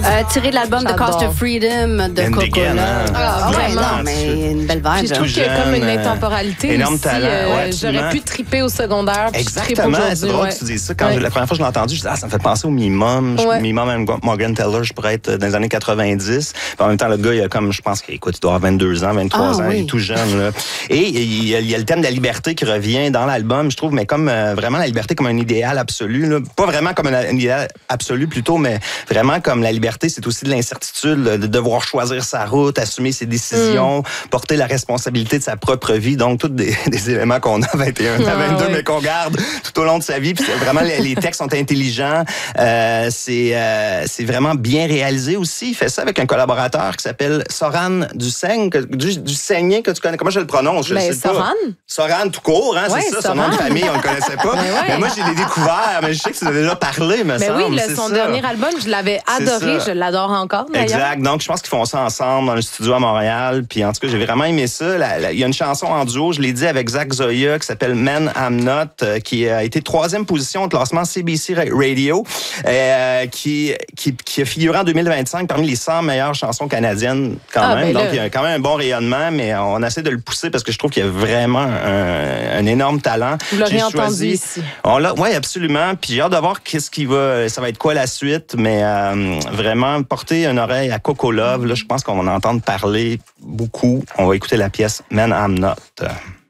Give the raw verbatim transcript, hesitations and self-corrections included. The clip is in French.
Euh, tiré de l'album The Cost of Freedom de And Coco again, Love. hein? Ah, ouais, Vraiment. non, mais une belle vibe. Puis je trouve Tout qu'il y a comme une jeune, intemporalité énorme aussi. talent. euh, Ouais, absolument. J'aurais pu triper au secondaire. puis je tripe Exactement, c'est aujourd'hui, drôle ouais. que tu dises ça. Quand Ouais. je- la première fois que je l'ai entendu, je disais, ah, ça me fait penser au Mimum. Je- Ouais. Mimum and Morgan Taylor, je pourrais être dans les années quatre-vingt-dix. Puis en même temps, le gars, il a comme, je pense qu'il écoute, il doit avoir vingt-deux ans, vingt-trois Ah, ans, oui. il est tout jeune. Là. Et il y, a, il y a le thème de la liberté qui revient dans l'album, je trouve, mais comme euh, vraiment la liberté comme un idéal absolu. Là. Pas vraiment comme un, un idéal absolu plutôt, mais vraiment comme la liberté, c'est aussi de l'incertitude, là, de devoir choisir sa route, assumer ses décisions, mm. porter la responsabilité de sa propre vie. Donc, tous des, des éléments qu'on a à vingt et un, à vingt-deux, ah, oui. mais qu'on garde tout au long de sa vie. Puis c'est vraiment, les, les textes sont intelligents. Euh, c'est, euh, c'est vraiment bien réalisé aussi. Il fait ça avec un collaborateur qui s'appelle Soran Dusseigne, que, du, du Saigné, que tu connais. Comment je le prononce? Je ben, sais Soran? pas. Soran tout court, hein, ouais, c'est ça. Soran. Son nom de famille, on le connaissait pas. mais, ouais. mais moi, je l'ai découvert, mais je sais que tu l'as déjà parlé, me mais semble. oui, le, c'est son ça. dernier album, je l'avais adoré. Je l'adore encore, d'ailleurs. Exact. Donc, je pense qu'ils font ça ensemble dans le studio à Montréal. Puis, en tout cas, j'ai vraiment aimé ça. La, la, il y a une chanson en duo, je l'ai dit, avec Zach Zoya, qui s'appelle Man I'm Not, euh, qui a été troisième position au classement C B C Radio, euh, qui, qui, qui a figuré en deux mille vingt-cinq parmi les cent meilleures chansons canadiennes, quand ah, même. Ben Donc, là. il y a quand même un bon rayonnement, mais on essaie de le pousser parce que je trouve qu'il y a vraiment un, un énorme talent. Vous l'aurez J'ai entendu choisi, ici. On l'a, oui, absolument. Puis j'ai hâte de voir qu'est-ce qui va, ça va être quoi la suite, mais euh, vraiment porter une oreille à Coco Love. Là, je pense qu'on va en entendre parler beaucoup. On va écouter la pièce Man I'm Not.